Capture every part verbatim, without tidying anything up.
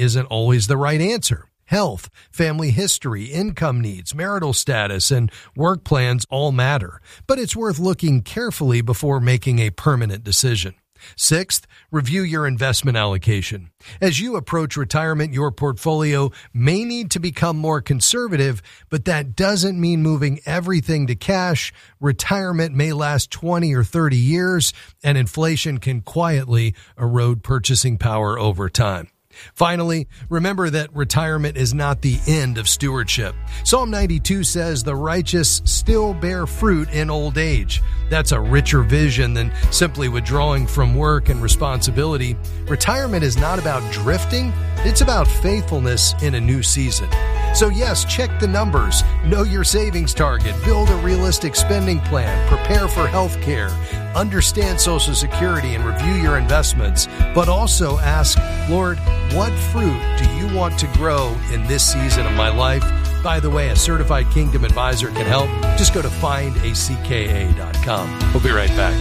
isn't always the right answer. Health, family history, income needs, marital status, and work plans all matter, but it's worth looking carefully before making a permanent decision. Sixth, review your investment allocation. As you approach retirement, your portfolio may need to become more conservative, but that doesn't mean moving everything to cash. Retirement may last twenty or thirty years, and inflation can quietly erode purchasing power over time. Finally, remember that retirement is not the end of stewardship. Psalm ninety-two says the righteous still bear fruit in old age. That's a richer vision than simply withdrawing from work and responsibility. Retirement is not about drifting. It's about faithfulness in a new season. So yes, check the numbers, know your savings target, build a realistic spending plan, prepare for health care, understand Social Security, and review your investments. But also ask, Lord, what fruit do you want to grow in this season of my life? By the way, a certified Kingdom advisor can help. Just go to find a c k a dot com. We'll be right back.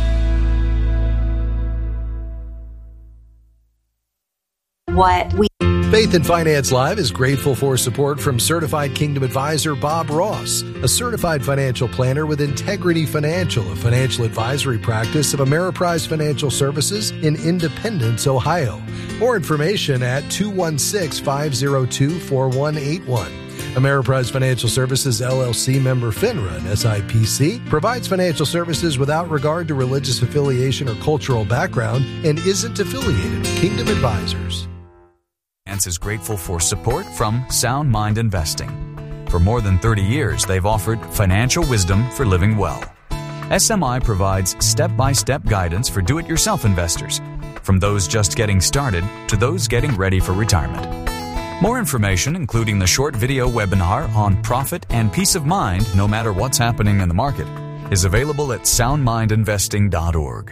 What we Faith and Finance Live is grateful for support from Certified Kingdom Advisor Bob Ross, a certified financial planner with Integrity Financial, a financial advisory practice of Ameriprise Financial Services in Independence, Ohio. More information at two one six, five zero two, four one eight one. Ameriprise Financial Services, L L C, member FINRA and S I P C, provides financial services without regard to religious affiliation or cultural background and isn't affiliated with Kingdom Advisors. Is grateful for support from Sound Mind Investing. For more than thirty years, they've offered financial wisdom for living well. S M I provides step-by-step guidance for do-it-yourself investors, from those just getting started to those getting ready for retirement. More information, including the short video webinar on profit and peace of mind no matter what's happening in the market, is available at sound mind investing dot org.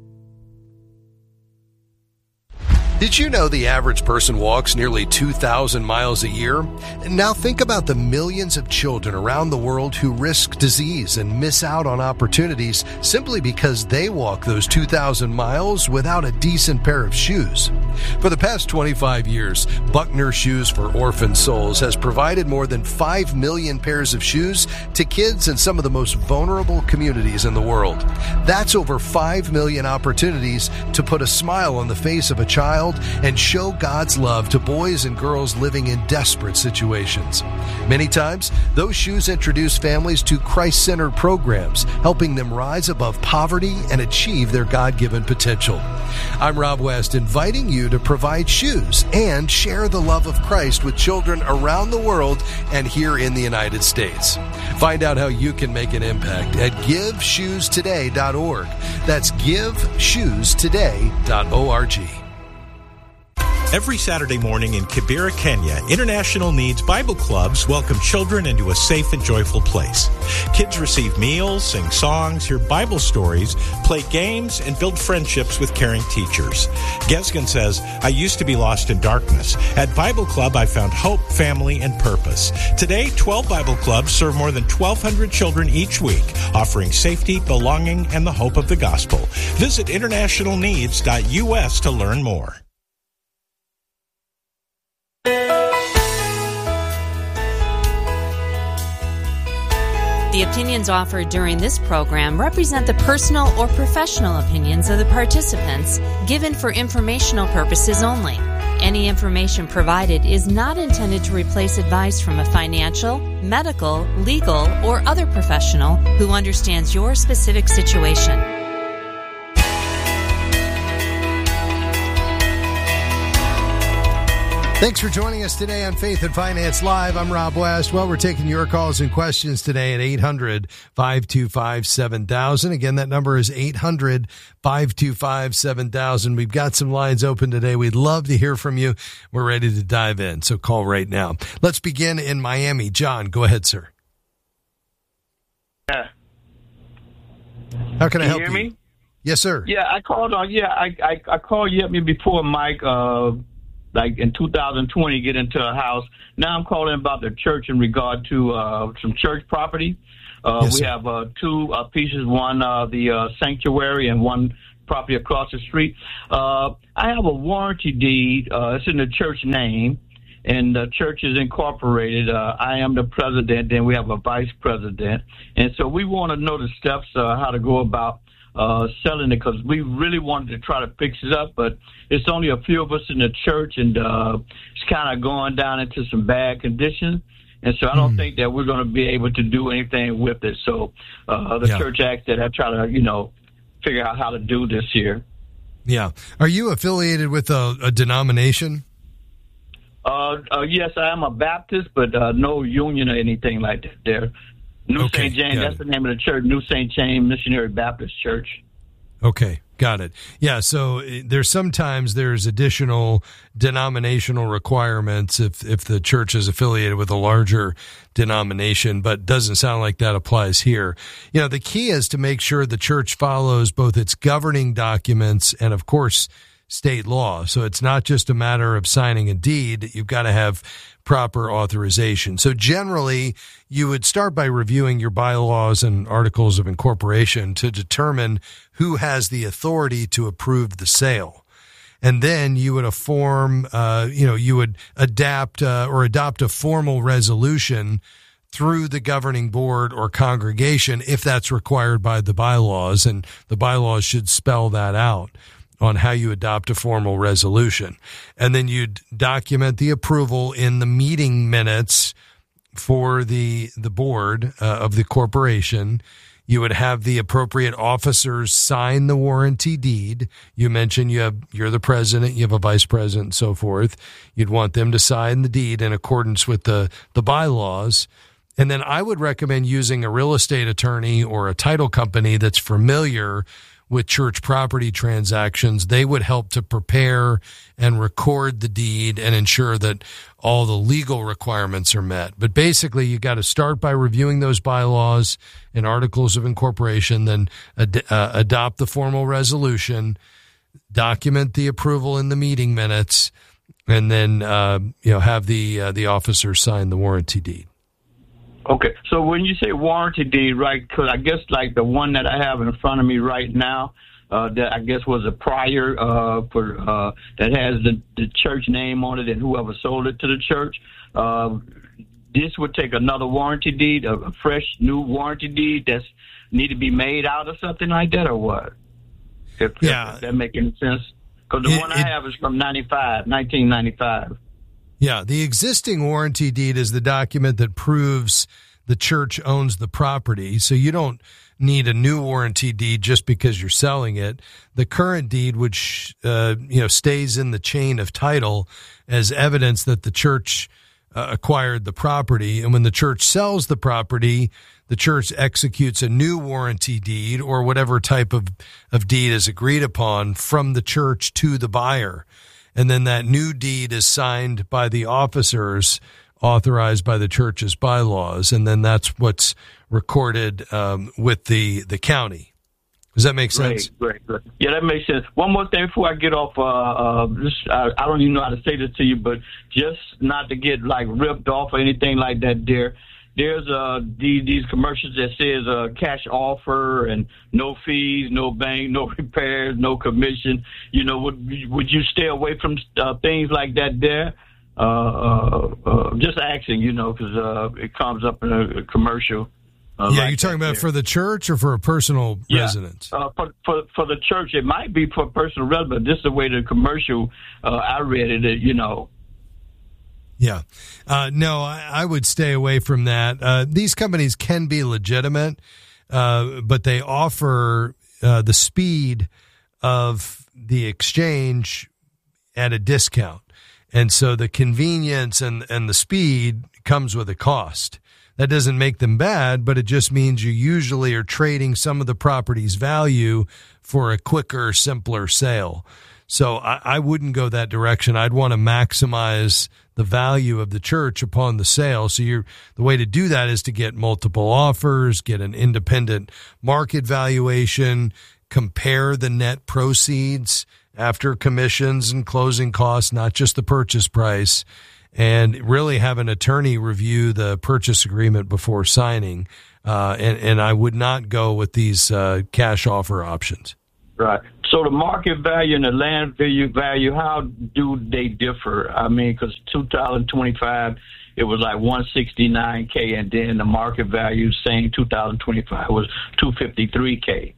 Did you know the average person walks nearly two thousand miles a year? Now think about the millions of children around the world who risk disease and miss out on opportunities simply because they walk those two thousand miles without a decent pair of shoes. For the past twenty-five years, Buckner Shoes for Orphan Souls has provided more than five million pairs of shoes to kids in some of the most vulnerable communities in the world. That's over five million opportunities to put a smile on the face of a child and show God's love to boys and girls living in desperate situations. Many times, those shoes introduce families to Christ-centered programs, helping them rise above poverty and achieve their God-given potential. I'm Rob West, inviting you to provide shoes and share the love of Christ with children around the world and here in the United States. Find out how you can make an impact at give shoes today dot org. That's give shoes today dot org. Every Saturday morning in Kibera, Kenya, International Needs Bible Clubs welcome children into a safe and joyful place. Kids receive meals, sing songs, hear Bible stories, play games, and build friendships with caring teachers. Gesgen says, I used to be lost in darkness. At Bible Club, I found hope, family, and purpose. Today, twelve Bible Clubs serve more than twelve hundred children each week, offering safety, belonging, and the hope of the gospel. Visit international needs dot u s to learn more. The opinions offered during this program represent the personal or professional opinions of the participants, given for informational purposes only. Any information provided is not intended to replace advice from a financial, medical, legal, or other professional who understands your specific situation. Thanks for joining us today on Faith and Finance Live. I'm Rob West. Well, we're taking your calls and questions today at eight hundred, five two five, seven thousand. Again, that number is eight hundred, five two five, seven thousand. We've got some lines open today. We'd love to hear from you. We're ready to dive in, so call right now. Let's begin in Miami. John, go ahead, sir. Yeah. How can I Can help you? you? Hear me? Yes, sir. Yeah, I called on. Yeah, I I, I called you up before, Mike. Uh, like in two thousand twenty, get into a house. Now I'm calling about the church in regard to uh, some church property. Uh, yes, we sir. have uh, two uh, pieces. One uh, the uh, sanctuary and one property across the street. Uh, I have a warranty deed. Uh, it's in the church name, and the church is incorporated. Uh, I am the president, and we have a vice president. And so we want to know the steps, uh, how to go about uh, selling it, because we really wanted to try to fix it up, but it's only a few of us in the church, and uh, it's kind of going down into some bad condition. And so I don't mm. think that we're going to be able to do anything with it. So uh, the yeah. church asked that I try to, you know, figure out how to do this here. Yeah. Are you affiliated with a, a denomination? Uh, uh, yes, I am a Baptist, but uh, no union or anything like that there. New okay, Saint James, that's it. The name of the church, New Saint James Missionary Baptist Church. Okay, got it. Yeah, so there's sometimes there's additional denominational requirements if if the church is affiliated with a larger denomination, but doesn't sound like that applies here. You know, the key is to make sure the church follows both its governing documents and, of course, state law. So it's not just a matter of signing a deed. You've got to have proper authorization. So generally, you would start by reviewing your bylaws and articles of incorporation to determine who has the authority to approve the sale. And then you would form, uh, you know, you would adapt uh, or adopt a formal resolution through the governing board or congregation if that's required by the bylaws, and the bylaws should spell that out on how you adopt a formal resolution. And then you'd document the approval in the meeting minutes for the the board uh, of the corporation. You would have the appropriate officers sign the warranty deed. You mentioned you have, you're the president, you have a vice president, and so forth. You'd want them to sign the deed in accordance with the, the bylaws. And then I would recommend using a real estate attorney or a title company that's familiar with church property transactions. They would help to prepare and record the deed and ensure that all the legal requirements are met. But basically, you got to start by reviewing those bylaws and articles of incorporation, then ad- uh, adopt the formal resolution, document the approval in the meeting minutes, and then uh, you know have the uh, the officer sign the warranty deed. Okay, so when you say warranty deed, right, because I guess like the one that I have in front of me right now, uh, that I guess was a prior uh, for uh, that has the, the church name on it and whoever sold it to the church, uh, this would take another warranty deed, a, a fresh new warranty deed that's need to be made out or something like that, or what? If, yeah. if that make any sense? Because the it, one I it, have is from ninety-five, nineteen ninety-five. Yeah, the existing warranty deed is the document that proves the church owns the property, so you don't need a new warranty deed just because you're selling it. The current deed, which uh, you know stays in the chain of title as evidence that the church uh, acquired the property, and when the church sells the property, the church executes a new warranty deed or whatever type of, of deed is agreed upon from the church to the buyer. And then that new deed is signed by the officers authorized by the church's bylaws. And then that's what's recorded um, with the, the county. Does that make sense? Great, great, great. Yeah, that makes sense. One more thing before I get off. Uh, uh, this, I, I don't even know how to say this to you, but just not to get like ripped off or anything like that, dear. There's uh, these, these commercials that says uh, cash offer and no fees, no bank, no repairs, no commission. You know, would would you stay away from uh, things like that there? Uh, uh, uh, just asking, you know, because uh, it comes up in a, a commercial. Uh, yeah, like you're talking about there. For the church or for a personal yeah. residence? Uh, for, for for the church, it might be for personal residence. This is the way the commercial uh, I read it, you know. Yeah. Uh, no, I, I would stay away from that. Uh, these companies can be legitimate, uh, but they offer uh, the speed of the exchange at a discount. And so the convenience and, and the speed comes with a cost. That doesn't make them bad, but it just means you usually are trading some of the property's value for a quicker, simpler sale. So I, I wouldn't go that direction. I'd want to maximize the value of the church upon the sale. So you're, the way to do that is to get multiple offers, get an independent market valuation, compare the net proceeds after commissions and closing costs, not just the purchase price, and really have an attorney review the purchase agreement before signing. Uh, and, and I would not go with these uh, cash offer options. Right. So the market value and the land value, value, how do they differ? I mean, because two thousand twenty-five, it was like one hundred sixty-nine K, and then the market value saying two thousand twenty-five was two hundred fifty-three K.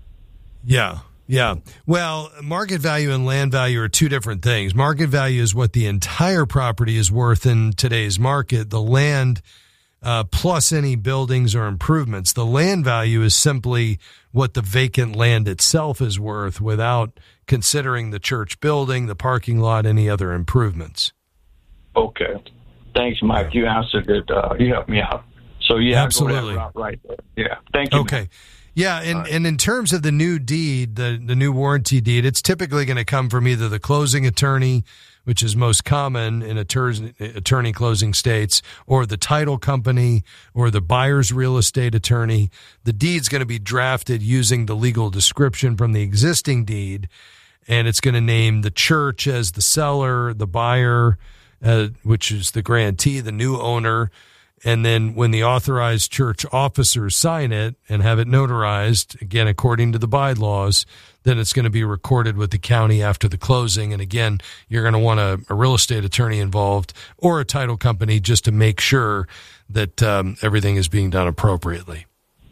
Yeah. Yeah. Well, market value and land value are two different things. Market value is what the entire property is worth in today's market. The land uh, plus any buildings or improvements. The land value is simply what the vacant land itself is worth without considering the church building, the parking lot, any other improvements. Okay. Thanks, Mike. You answered it. Uh, you helped me out. So, yeah, absolutely. I'll go that route right there. Yeah. Thank you. Okay. Man. Yeah, and, right. and in terms of the new deed, the, the new warranty deed, it's typically going to come from either the closing attorney, which is most common in attorney, attorney closing states, or the title company, or the buyer's real estate attorney. The deed's going to be drafted using the legal description from the existing deed, and it's going to name the church as the seller, the buyer, uh, which is the grantee, the new owner. And then when the authorized church officers sign it and have it notarized, again, according to the bylaws, then it's going to be recorded with the county after the closing. And again, you're going to want a, a real estate attorney involved or a title company just to make sure that um, everything is being done appropriately.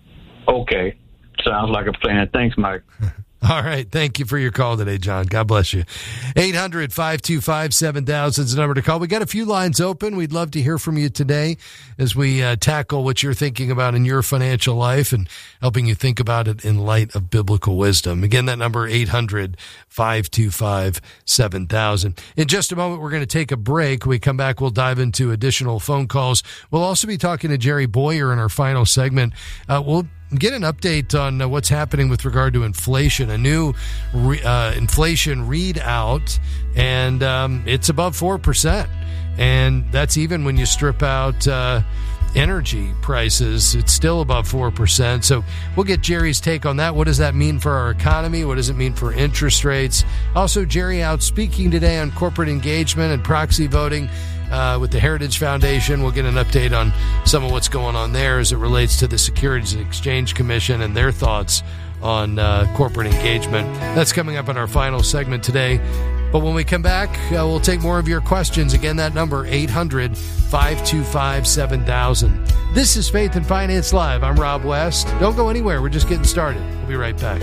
Okay. Sounds like a plan. Thanks, Mike. All right. Thank you for your call today, John. God bless you. eight hundred, five two five, seven thousand is the number to call. We got a few lines open. We'd love to hear from you today as we uh, tackle what you're thinking about in your financial life and helping you think about it in light of biblical wisdom. Again, that number, eight hundred, five two five, seven thousand. In just a moment, we're going to take a break. When we come back, we'll dive into additional phone calls. We'll also be talking to Jerry Boyer in our final segment. Uh, we'll get an update on uh, what's happening with regard to inflation. A new re, uh, inflation readout, and um, it's above four percent. And that's even when you strip out uh, energy prices. It's still above four percent. So we'll get Jerry's take on that. What does that mean for our economy? What does it mean for interest rates? Also, Jerry out speaking today on corporate engagement and proxy voting Uh, with the Heritage Foundation. We'll get an update on some of what's going on there as it relates to the Securities and Exchange Commission and their thoughts on uh, corporate engagement. That's coming up in our final segment today. But when we come back, uh, we'll take more of your questions. Again, that number, eight hundred, five two five, seven thousand. This is Faith and Finance Live. I'm Rob West. Don't go anywhere. We're just getting started. We'll be right back.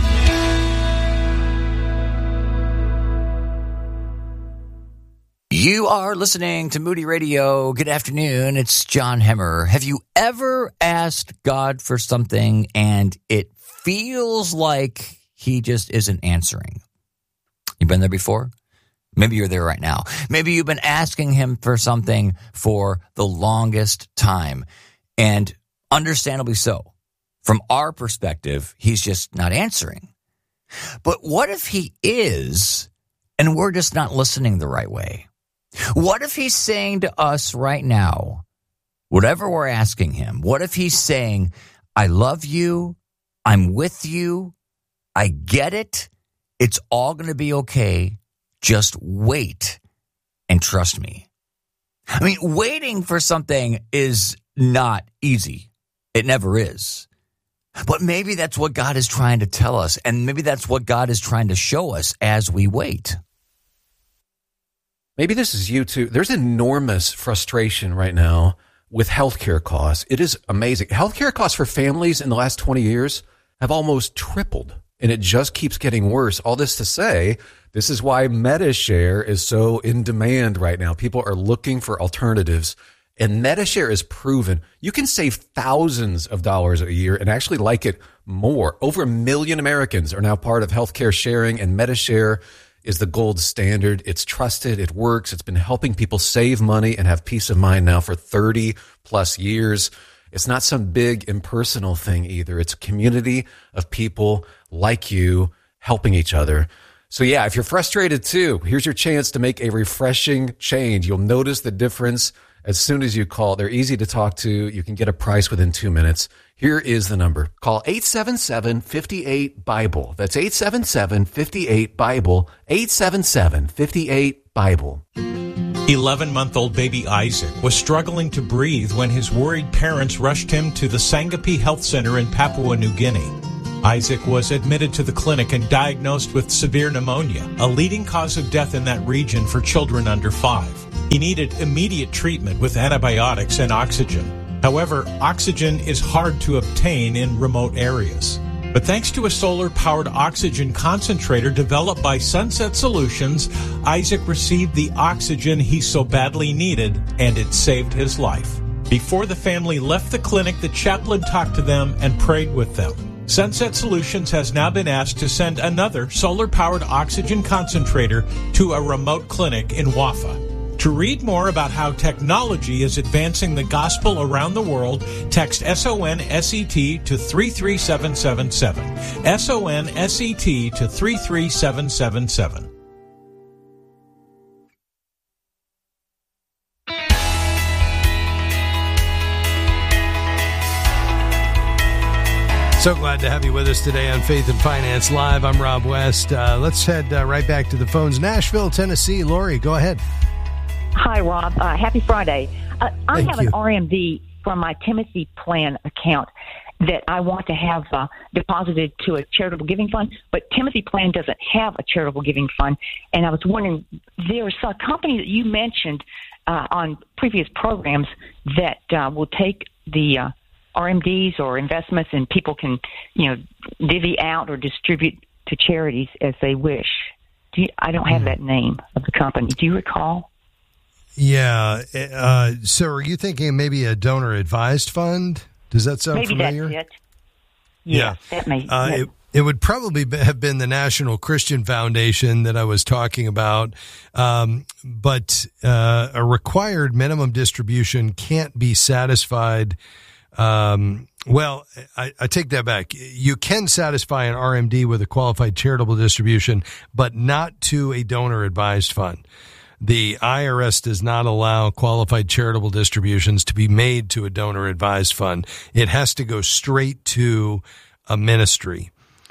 You are listening to Moody Radio. Good afternoon. It's John Hemmer. Have you ever asked God for something and it feels like he just isn't answering? You've been there before? Maybe you're there right now. Maybe you've been asking him for something for the longest time, and understandably so. From our perspective, he's just not answering. But what if he is, and we're just not listening the right way? What if he's saying to us right now, whatever we're asking him, what if he's saying, I love you, I'm with you, I get it, it's all going to be okay, just wait and trust me. I mean, waiting for something is not easy. It never is. But maybe that's what God is trying to tell us, and maybe that's what God is trying to show us as we wait. Maybe this is you too. There's enormous frustration right now with healthcare costs. It is amazing. Healthcare costs for families in the last twenty years have almost tripled, and it just keeps getting worse. All this to say, this is why MediShare is so in demand right now. People are looking for alternatives, and MediShare is proven. You can save thousands of dollars a year and actually like it more. Over a million Americans are now part of healthcare sharing, and MediShare is the gold standard. It's trusted. It works. It's been helping people save money and have peace of mind now for thirty plus years. It's not some big impersonal thing either. It's a community of people like you helping each other. So yeah, if you're frustrated too, here's your chance to make a refreshing change. You'll notice the difference as soon as you call. They're easy to talk to. You can get a price within two minutes. Here is the number. Call eight seven seven, five eight, BIBLE. That's eight seven seven, five eight, BIBLE. eight seven seven, five eight, BIBLE. eleven-month-old baby Isaac was struggling to breathe when his worried parents rushed him to the Sangapi Health Center in Papua New Guinea. Isaac was admitted to the clinic and diagnosed with severe pneumonia, a leading cause of death in that region for children under five. He needed immediate treatment with antibiotics and oxygen. However, oxygen is hard to obtain in remote areas. But thanks to a solar-powered oxygen concentrator developed by Sunset Solutions, Isaac received the oxygen he so badly needed, and it saved his life. Before the family left the clinic, the chaplain talked to them and prayed with them. Sunset Solutions has now been asked to send another solar-powered oxygen concentrator to a remote clinic in Wafaa. To read more about how technology is advancing the gospel around the world, text S O N S E T to three three seven seven seven. S O N S E T to three three seven seven seven. So glad to have you with us today on Faith and Finance Live. I'm Rob West. Uh, let's head uh, right back to the phones. Nashville, Tennessee. Lori, go ahead. Hi, Rob. Uh, happy Friday. Uh, I Thank have you. an R M D from my Timothy Plan account that I want to have uh, deposited to a charitable giving fund, but Timothy Plan doesn't have a charitable giving fund. And I was wondering, there's a company that you mentioned uh, on previous programs that uh, will take the uh, R M Ds or investments and people can, you know, divvy out or distribute to charities as they wish. Do you, I don't have that name of the company. Do you recall? Yeah. Uh, so are you thinking maybe a donor-advised fund? Does that sound Maybe familiar? that's it. Yeah. Yes, that may. Uh, that- it, it would probably be, have been the National Christian Foundation that I was talking about, um, but uh, a required minimum distribution can't be satisfied. Um, well, I, I take that back. You can satisfy an R M D with a qualified charitable distribution, but not to a donor-advised fund. The I R S does not allow qualified charitable distributions to be made to a donor-advised fund. It has to go straight to a ministry.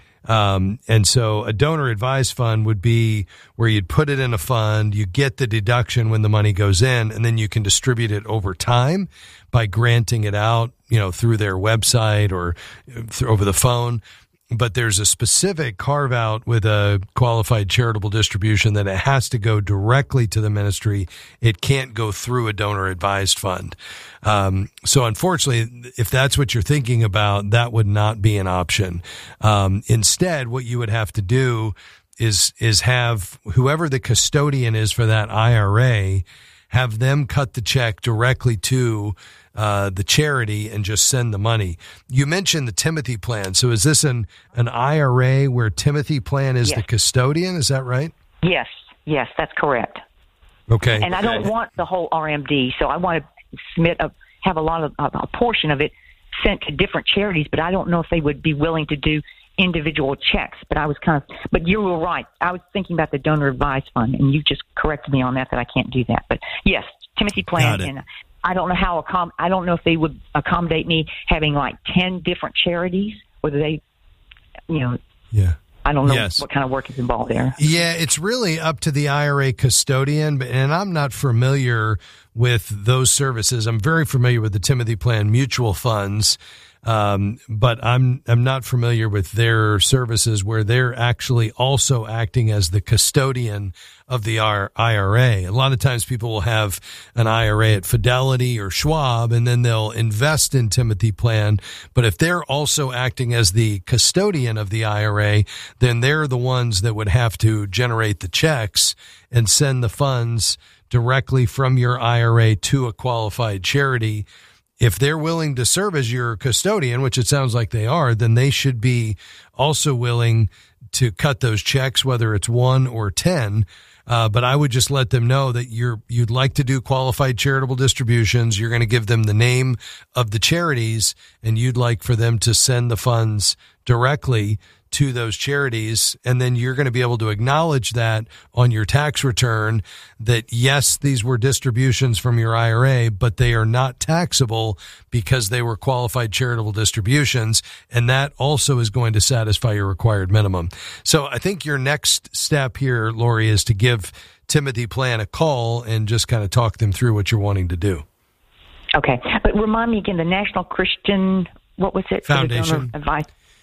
Um, and so a donor-advised fund would be where you'd put it in a fund, you get the deduction when the money goes in, and then you can distribute it over time by granting it out, you know, through their website or through, over the phone. But there's a specific carve out with a qualified charitable distribution that it has to go directly to the ministry. It can't go through a donor advised fund. Um, so unfortunately, if that's what you're thinking about, that would not be an option. Um, instead, what you would have to do is, is have whoever the custodian is for that I R A, have them cut the check directly to Uh, the charity and just send the money. You mentioned the Timothy Plan. So is this an, an I R A where Timothy Plan is Yes. the custodian? Is that right? yes, yes, that's correct. Okay. And I don't want the whole R M D, so I want to submit a, have a lot of a portion of it sent to different charities, but I don't know if they would be willing to do individual checks. But I was kind of, but you were right. I was thinking about the donor advised fund, and you just corrected me on that, that I can't do that. But yes, Timothy Plan. Got it. And I don't know how, accom- I don't know if they would accommodate me having like ten different charities, whether they, you know, Yeah. I don't know Yes. what kind of work is involved there. Yeah, it's really up to the I R A custodian, but- and I'm not familiar with those services. I'm very familiar with the Timothy Plan mutual funds, um, but I'm I'm not familiar with their services where they're actually also acting as the custodian of the I R A. A lot of times people will have an I R A at Fidelity or Schwab, and then they'll invest in Timothy Plan. But if they're also acting as the custodian of the I R A, then they're the ones that would have to generate the checks and send the funds directly from your I R A to a qualified charity. If they're willing to serve as your custodian, which it sounds like they are, then they should be also willing to cut those checks, whether it's one or ten. Uh, but I would just let them know that you're, you'd like to do qualified charitable distributions. You're going to give them the name of the charities, and you'd like for them to send the funds directly to those charities. And then you're going to be able to acknowledge that on your tax return that, yes, these were distributions from your I R A, but they are not taxable because they were qualified charitable distributions. And that also is going to satisfy your required minimum. So I think your next step here, Lori, is to give Timothy Plan a call and just kind of talk them through what you're wanting to do. Okay. But remind me again, the National Christian, what was it? Foundation. For the donor advice?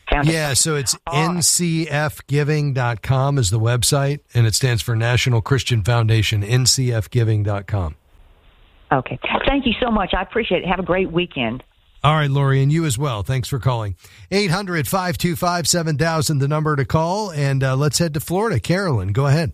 found it. Yeah, so it's N C F giving dot com is the website, and it stands for National Christian Foundation, N C F giving dot com. Okay. Thank you so much. I appreciate it. Have a great weekend. All right, Lori, and you as well. Thanks for calling. eight hundred, five two five, seven thousand, the number to call, and uh, let's head to Florida. Carolyn, go ahead.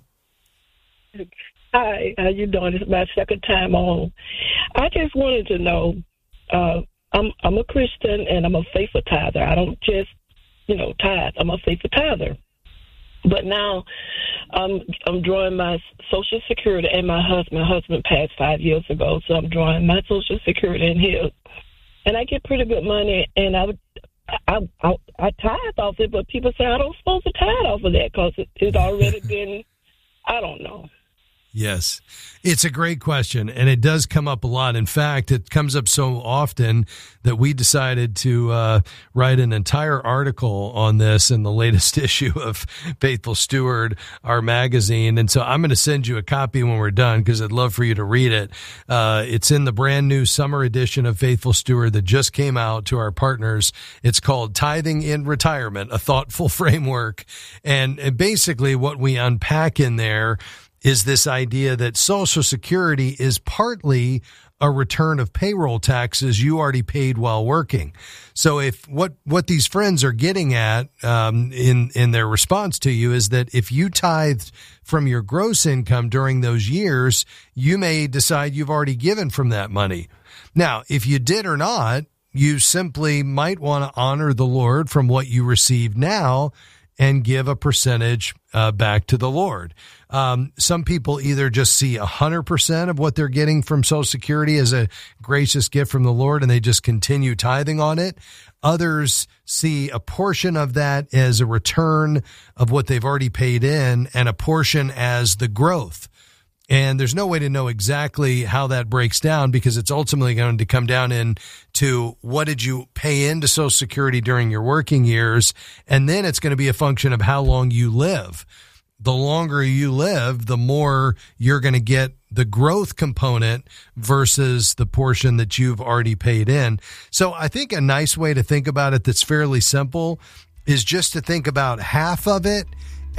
Hi, how you doing? This is my second time on. I just wanted to know, uh, I'm I'm a Christian and I'm a faithful tither. I don't just, you know, tithe. I'm a faithful tither. But now I'm I'm drawing my Social Security, and my husband, my husband passed five years ago, so I'm drawing my Social Security and his. And I get pretty good money, and I would, I, I, I tithe off it, but people say I don't supposed to tithe off of that because it, it's already been, I don't know. Yes, it's a great question, and it does come up a lot. In fact, it comes up so often that we decided to uh, write an entire article on this in the latest issue of Faithful Steward, our magazine. And so I'm going to send you a copy when we're done because I'd love for you to read it. Uh, it's in the brand new summer edition of Faithful Steward that just came out to our partners. It's called Tithing in Retirement, a Thoughtful Framework. And, and basically what we unpack in there is this idea that Social Security is partly a return of payroll taxes you already paid while working. So if what, what these friends are getting at um, in, in their response to you is that if you tithed from your gross income during those years, you may decide you've already given from that money. Now, if you did or not, you simply might want to honor the Lord from what you receive now and give a percentage uh, back to the Lord. Um, some people either just see one hundred percent of what they're getting from Social Security as a gracious gift from the Lord, and they just continue tithing on it. Others see a portion of that as a return of what they've already paid in, and a portion as the growth. And there's no way to know exactly how that breaks down because it's ultimately going to come down into what did you pay into Social Security during your working years, and then it's going to be a function of how long you live. The longer you live, the more you're going to get the growth component versus the portion that you've already paid in. So I think a nice way to think about it that's fairly simple is just to think about half of it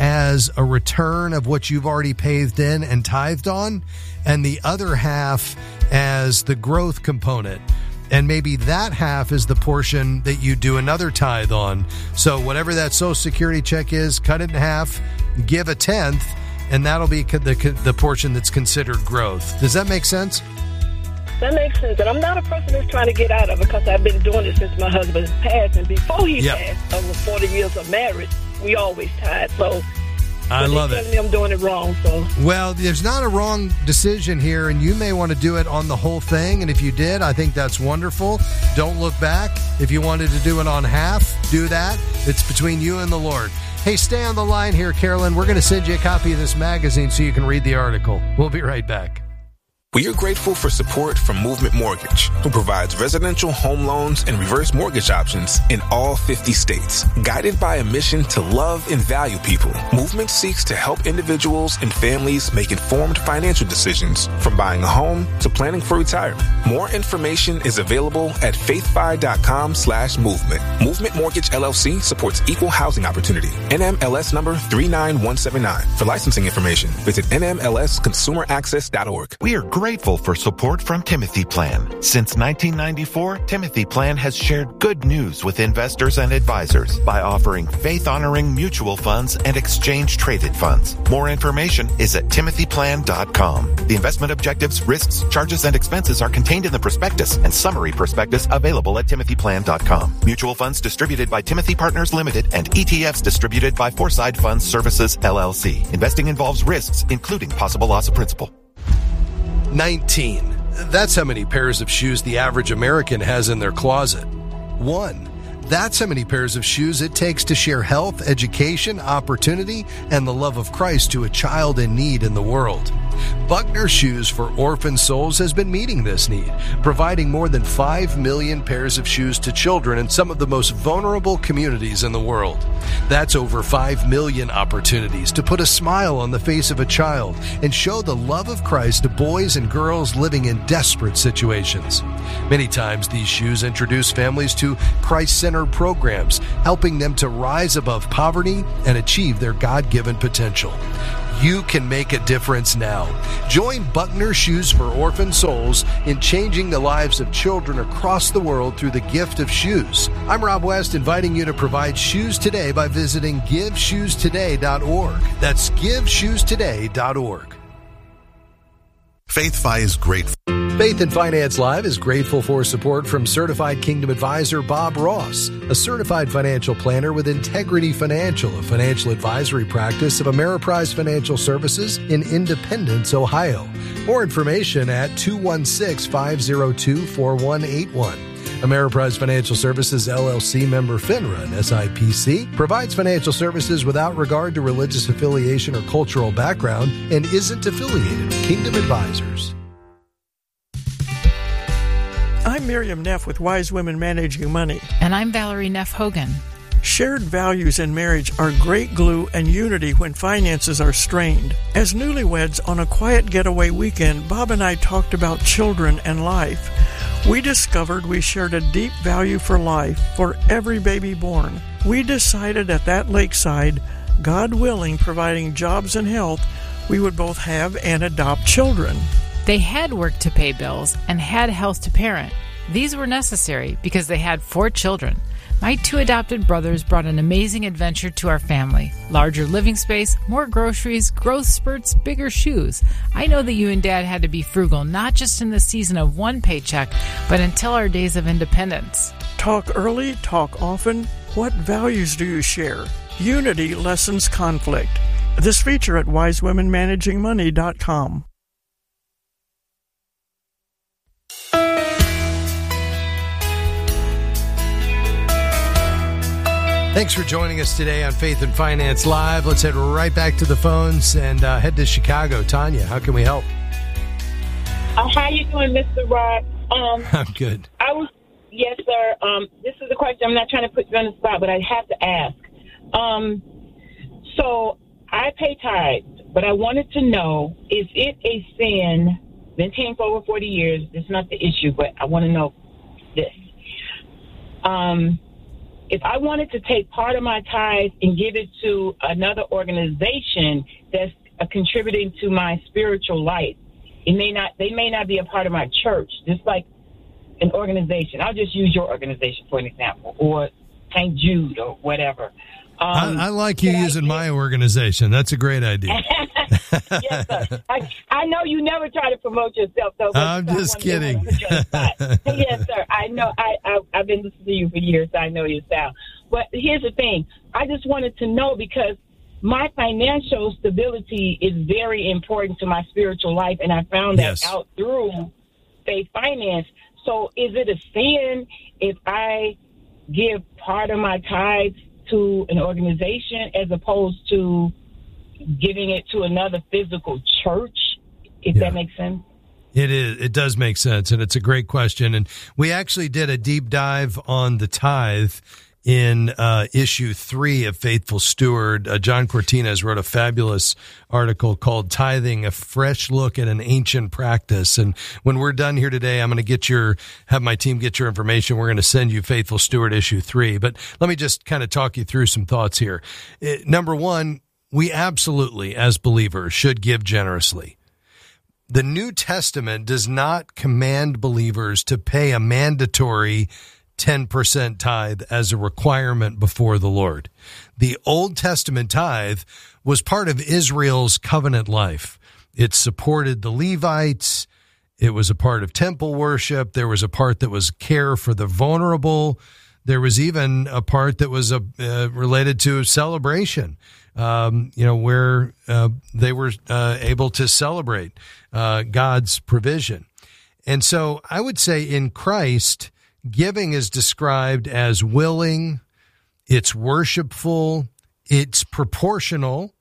as a return of what you've already paid in and tithed on, and the other half as the growth component. And maybe that half is the portion that you do another tithe on. So whatever that Social Security check is, cut it in half, give a tenth, and that'll be the, the portion that's considered growth. Does that make sense? That makes sense. And I'm not a person that's trying to get out of it because I've been doing it since my husband passed. And before he yep. passed, over forty years of marriage, we always tithe. So I love it. Me I'm doing it wrong. So well, there's not a wrong decision here, and you may want to do it on the whole thing. And if you did, I think that's wonderful. Don't look back. If you wanted to do it on half, do that. It's between you and the Lord. Hey, stay on the line here, Carolyn. We're going to send you a copy of this magazine so you can read the article. We'll be right back. We are grateful for support from Movement Mortgage, who provides residential home loans and reverse mortgage options in all fifty states. Guided by a mission to love and value people, Movement seeks to help individuals and families make informed financial decisions, from buying a home to planning for retirement. More information is available at faithfi.com slash movement. Movement Mortgage L L C supports equal housing opportunity. N M L S number three nine one seven nine. For licensing information, visit N M L S consumer access dot org. We are grateful for support from Timothy Plan. Since nineteen ninety-four, Timothy Plan has shared good news with investors and advisors by offering faith-honoring mutual funds and exchange-traded funds. More information is at timothy plan dot com. The investment objectives, risks, charges, and expenses are contained in the prospectus and summary prospectus available at timothy plan dot com. Mutual funds distributed by Timothy Partners Limited and E T Fs distributed by Foreside Funds Services, L L C. Investing involves risks, including possible loss of principal. nineteen. That's how many pairs of shoes the average American has in their closet. One. That's how many pairs of shoes it takes to share health, education, opportunity, and the love of Christ to a child in need in the world. Buckner Shoes for Orphan Souls has been meeting this need, providing more than five million pairs of shoes to children in some of the most vulnerable communities in the world. That's over five million opportunities to put a smile on the face of a child and show the love of Christ to boys and girls living in desperate situations. Many times these shoes introduce families to Christ-centered programs, helping them to rise above poverty and achieve their God-given potential. You can make a difference now. Join Buckner Shoes for Orphan Souls in changing the lives of children across the world through the gift of shoes. I'm Rob West, inviting you to provide shoes today by visiting give shoes today dot org. That's give shoes today dot org. FaithFi is grateful. Faith and Finance Live is grateful for support from Certified Kingdom Advisor Bob Ross, a certified financial planner with Integrity Financial, a financial advisory practice of Ameriprise Financial Services in Independence, Ohio. More information at two one six, five zero two, four one eight one. Ameriprise Financial Services, L L C member FINRA and S I P C, provides financial services without regard to religious affiliation or cultural background and isn't affiliated with Kingdom Advisors. I'm Miriam Neff with Wise Women Managing Money. And I'm Valerie Neff Hogan. Shared values in marriage are great glue and unity when finances are strained. As newlyweds on a quiet getaway weekend, Bob and I talked about children and life. We discovered we shared a deep value for life for every baby born. We decided at that lakeside, God willing, providing jobs and health, we would both have and adopt children. They had work to pay bills and had health to parent. These were necessary because they had four children. My two adopted brothers brought an amazing adventure to our family. Larger living space, more groceries, growth spurts, bigger shoes. I know that you and Dad had to be frugal, not just in the season of one paycheck, but until our days of independence. Talk early, talk often. What values do you share? Unity lessens conflict. This feature at wise women managing money dot com. Thanks for joining us today on Faith and Finance Live. Let's head right back to the phones and uh, head to Chicago. Tanya, how can we help? Uh, how you doing, Mister Rob? Um, I'm good. I was, yes, sir. Um, this is a question. I'm not trying to put you on the spot, but I have to ask. Um, so I pay tithes, but I wanted to know, is it a sin? Been paying for over forty years. It's not the issue, but I want to know this. Um. If I wanted to take part of my tithe and give it to another organization that's uh, contributing to my spiritual life, it may not. They may not be a part of my church. Just like an organization. I'll just use your organization for an example, or Saint Jude, or whatever. Um, I, I like you using I, my organization. That's a great idea. Yes, sir. I, I know you never try to promote yourself, though. I'm just kidding. Yes, sir. I know. I, I, I've been listening to you for years, so I know your style. But here's the thing. I just wanted to know, because my financial stability is very important to my spiritual life, and I found that yes. out through Faith Finance. So is it a sin if I give part of my tithes to an organization as opposed to giving it to another physical church, if yeah. that makes sense? It is. It does make sense, and it's a great question. And we actually did a deep dive on the tithe in uh, issue three of Faithful Steward. Uh, John Cortines wrote a fabulous article called Tithing, a Fresh Look at an Ancient Practice. And when we're done here today, I'm going to get your, have my team get your information. We're going to send you Faithful Steward issue three. But let me just kind of talk you through some thoughts here. Uh, number one, we absolutely, as believers, should give generously. The New Testament does not command believers to pay a mandatory ten percent tithe as a requirement before the Lord. The Old Testament tithe was part of Israel's covenant life. It supported the Levites. It was a part of temple worship. There was a part that was care for the vulnerable. There was even a part that was a, uh, related to celebration, um, you know, where uh, they were uh, able to celebrate uh, God's provision. And so I would say in Christ, giving is described as willing, it's worshipful, it's proportional,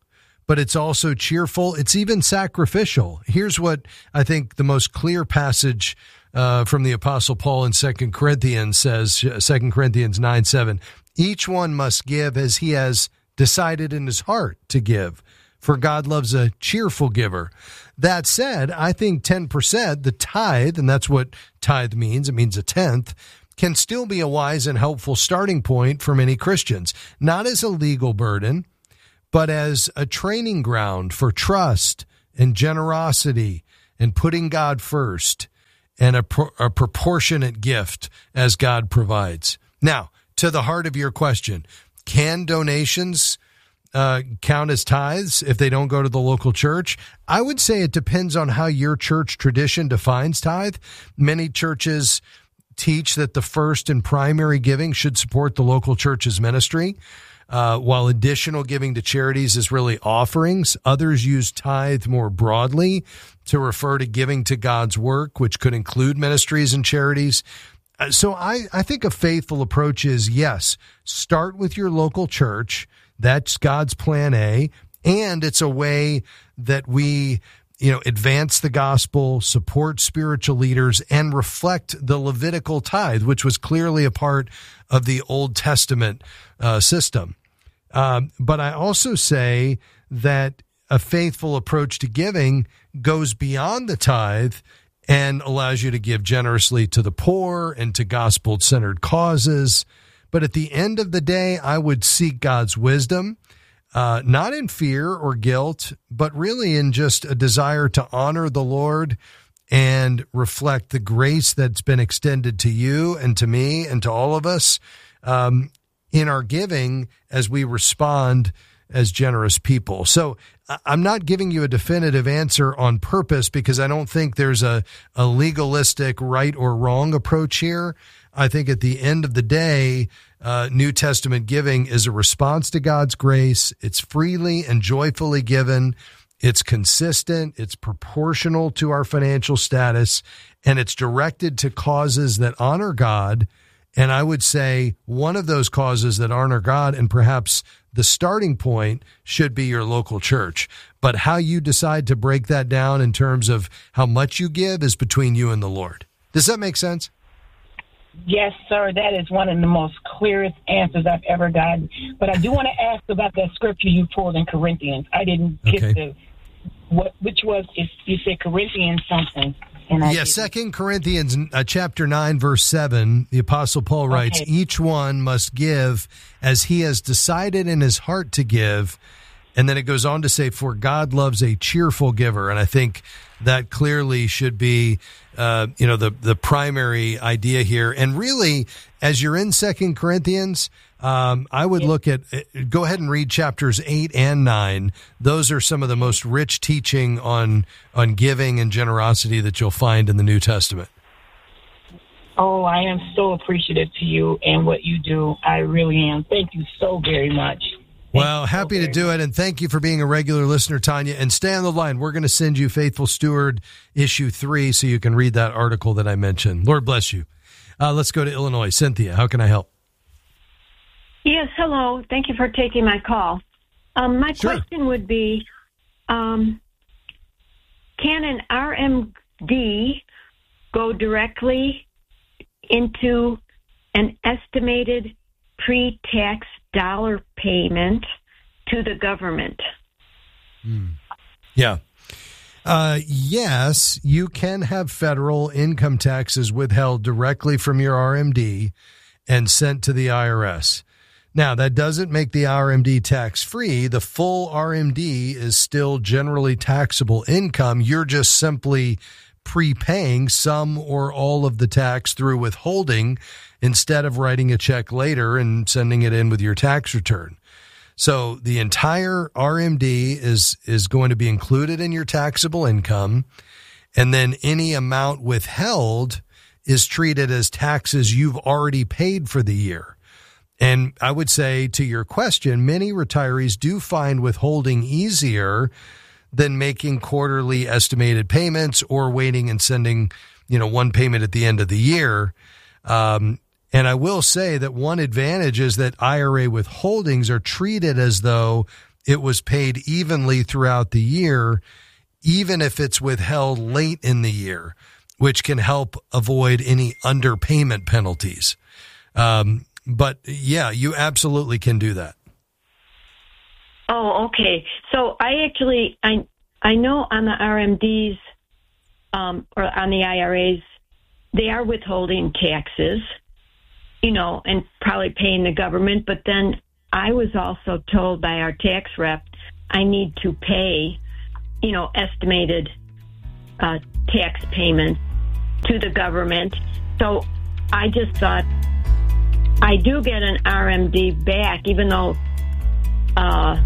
but it's also cheerful. It's even sacrificial. Here's what I think the most clear passage uh, from the Apostle Paul in Second Corinthians says, Second Corinthians nine seven. Each one must give as he has decided in his heart to give, for God loves a cheerful giver. That said, I think ten percent, the tithe, and that's what tithe means, it means a tenth, can still be a wise and helpful starting point for many Christians, not as a legal burden, but as a training ground for trust and generosity and putting God first, and a, pro- a proportionate gift as God provides. Now, to the heart of your question, can donations uh, count as tithes if they don't go to the local church? I would say it depends on how your church tradition defines tithe. Many churches teach that the first and primary giving should support the local church's ministry, uh, while additional giving to charities is really offerings. Others use tithe more broadly to refer to giving to God's work, which could include ministries and charities. So I, I think a faithful approach is, yes, start with your local church. That's God's plan A. And it's a way that we, you know, advance the gospel, support spiritual leaders, and reflect the Levitical tithe, which was clearly a part of the Old Testament uh, system. Um, but I also say that a faithful approach to giving goes beyond the tithe and allows you to give generously to the poor and to gospel-centered causes. But at the end of the day, I would seek God's wisdom, uh, not in fear or guilt, but really in just a desire to honor the Lord and reflect the grace that's been extended to you and to me and to all of us um, in our giving as we respond as generous people. So I'm not giving you a definitive answer on purpose because I don't think there's a, a legalistic right or wrong approach here. I think at the end of the day, uh, New Testament giving is a response to God's grace. It's freely and joyfully given. It's consistent. It's proportional to our financial status, and it's directed to causes that honor God. And I would say one of those causes that honor God, and perhaps the starting point, should be your local church. But how you decide to break that down in terms of how much you give is between you and the Lord. Does that make sense? Yes, sir. That is one of the most clearest answers I've ever gotten. But I do want to ask about that scripture you pulled in Corinthians. I didn't get Okay. the what, which was, if you said Corinthians something. And I Yeah, didn't. Second Corinthians uh, chapter nine, verse seven, the Apostle Paul writes, Okay. each one must give as he has decided in his heart to give. And then it goes on to say, for God loves a cheerful giver. And I think that clearly should be, uh, you know, the, the primary idea here. And really, as you're in Second Corinthians, um, I would look at, go ahead and read chapters eight and nine. Those are some of the most rich teaching on, on giving and generosity that you'll find in the New Testament. Oh, I am so appreciative to you and what you do. I really am. Thank you so very much. Well, happy to do it, and thank you for being a regular listener, Tanya. And stay on the line. We're going to send you Faithful Steward issue three so you can read that article that I mentioned. Lord bless you. Uh, let's go to Illinois. Cynthia, how can I help? Yes, hello. Thank you for taking my call. Um, my Sure. question would be, um, can an R M D go directly into an estimated pre-tax dollar payment to the government? Hmm. Yeah. Uh, yes, you can have federal income taxes withheld directly from your R M D and sent to the I R S. Now, that doesn't make the R M D tax-free. The full R M D is still generally taxable income. You're just simply prepaying some or all of the tax through withholding instead of writing a check later and sending it in with your tax return. So the entire R M D is is going to be included in your taxable income, and then any amount withheld is treated as taxes you've already paid for the year. And I would say, to your question, many retirees do find withholding easier than making quarterly estimated payments or waiting and sending, you know, one payment at the end of the year. Um, and I will say that one advantage is that I R A withholdings are treated as though it was paid evenly throughout the year, even if it's withheld late in the year, which can help avoid any underpayment penalties. Um, but yeah, you absolutely can do that. Oh, okay. So I actually, I I know on the R M Ds um, or on the I R As, they are withholding taxes, you know, and probably paying the government. But then I was also told by our tax rep I need to pay, you know, estimated uh, tax payments to the government. So I just thought I do get an R M D back, even though uh,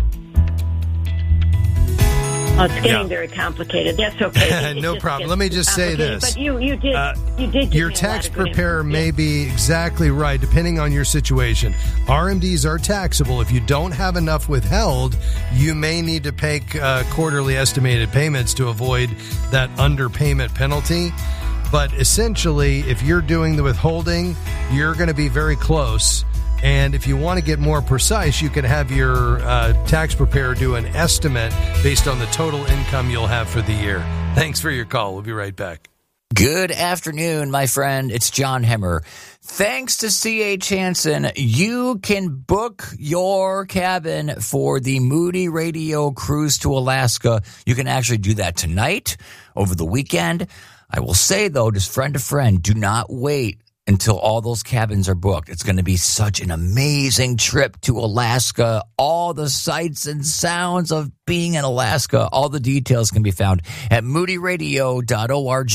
oh, it's getting yeah. very complicated. That's okay. No problem. Let me just say this. But you, you did, uh, you did. Your tax preparer may be exactly right, depending on your situation. R M Ds are taxable. If you don't have enough withheld, you may need to pay uh, quarterly estimated payments to avoid that underpayment penalty. But essentially, if you're doing the withholding, you're going to be very close. And if you want to get more precise, you can have your uh, tax preparer do an estimate based on the total income you'll have for the year. Thanks for your call. We'll be right back. Good afternoon, my friend. It's John Hemmer. Thanks to C H Hansen, you can book your cabin for the Moody Radio cruise to Alaska. You can actually do that tonight, over the weekend. I will say, though, just friend to friend, do not wait until all those cabins are booked. It's going to be such an amazing trip to Alaska. All the sights and sounds of being in Alaska. All the details can be found at moody radio dot org.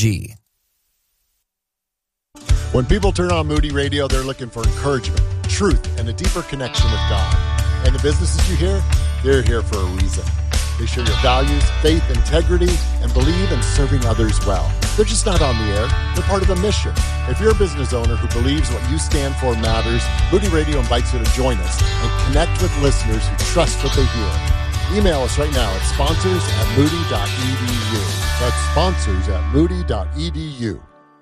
When people turn on Moody Radio, they're looking for encouragement, truth, and a deeper connection with God. And the businesses you hear, they're here for a reason. They share your values, faith, integrity, and believe in serving others well. They're just not on the air. They're part of a mission. If you're a business owner who believes what you stand for matters, Moody Radio invites you to join us and connect with listeners who trust what they hear. Email us right now at sponsors at moody dot e d u. That's sponsors at moody dot e d u.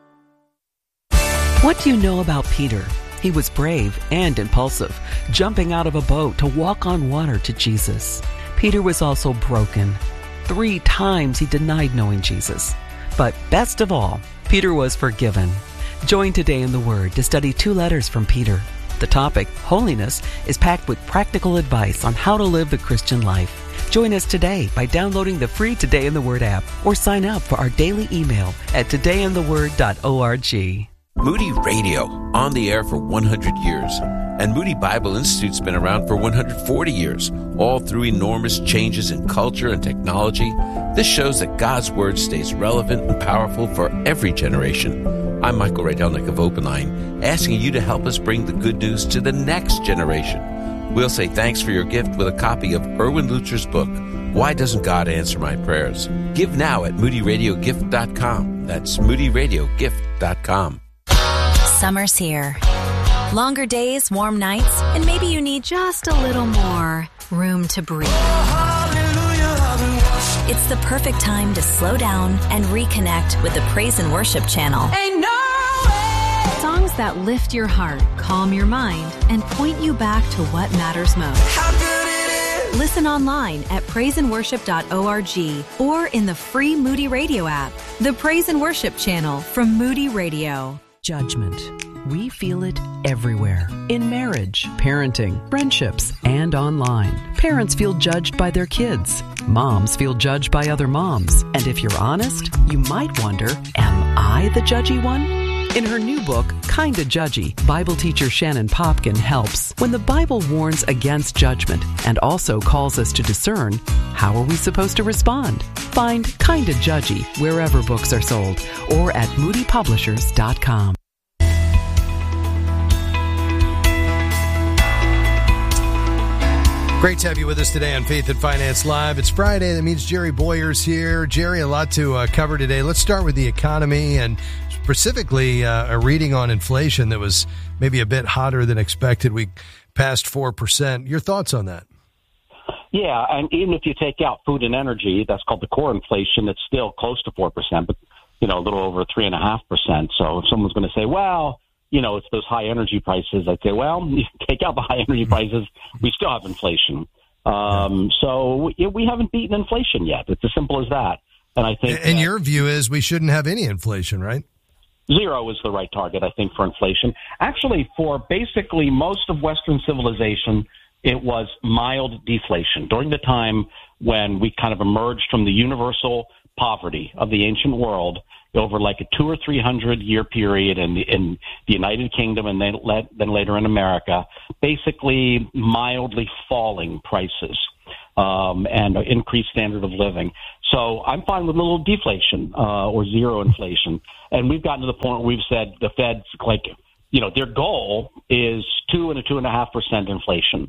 What do you know about Peter? He was brave and impulsive, jumping out of a boat to walk on water to Jesus. Peter was also broken. Three times he denied knowing Jesus. But best of all, Peter was forgiven. Join Today in the Word to study two letters from Peter. The topic, holiness, is packed with practical advice on how to live the Christian life. Join us today by downloading the free Today in the Word app or sign up for our daily email at today in the word dot org. Moody Radio, on the air for one hundred years. And Moody Bible Institute's been around for one hundred forty years, all through enormous changes in culture and technology. This shows that God's Word stays relevant and powerful for every generation. I'm Michael Rydelnik of Open Line, asking you to help us bring the good news to the next generation. We'll say thanks for your gift with a copy of Erwin Lutzer's book, Why Doesn't God Answer My Prayers? Give now at moody radio gift dot com. That's moody radio gift dot com. Summer's here. Longer days, warm nights, and maybe you need just a little more room to breathe. It's the perfect time to slow down and reconnect with the Praise and Worship channel. Ain't no way. Songs that lift your heart, calm your mind, and point you back to what matters most. How good it is. Listen online at praise and worship dot org or in the free Moody Radio app. The Praise and Worship channel from Moody Radio. Judgment. We feel it everywhere. In marriage, parenting, friendships, and online. Parents feel judged by their kids. Moms feel judged by other moms. And if you're honest, you might wonder, am I the judgy one? In her new book, Kinda Judgy, Bible teacher Shannon Popkin helps. When the Bible warns against judgment and also calls us to discern, how are we supposed to respond? Find Kinda Judgy wherever books are sold or at moody publishers dot com. Great to have you with us today on Faith and Finance Live. It's Friday. That means Jerry Boyer's here. Jerry, a lot to uh, cover today. Let's start with the economy and specifically uh, a reading on inflation that was maybe a bit hotter than expected. We passed four percent. Your thoughts on that? Yeah, and even if you take out food and energy, that's called the core inflation, it's still close to four percent, but, you know, a little over three point five percent. So if someone's going to say, well, you know, it's those high energy prices, I'd say, well, you take out the high energy prices, we still have inflation. Um, so we, we haven't beaten inflation yet. It's as simple as that. And I think, and your view is we shouldn't have any inflation, right? Zero is the right target, I think, for inflation. Actually, for basically most of Western civilization, it was mild deflation. During the time when we kind of emerged from the universal poverty of the ancient world over like a two or three hundred year period in the, in the United Kingdom and then, then later in America, basically mildly falling prices um, and an increased standard of living. So I'm fine with a little deflation uh, or zero inflation. And we've gotten to the point where we've said the Fed's like, you know, their goal is two and a two and a half percent inflation.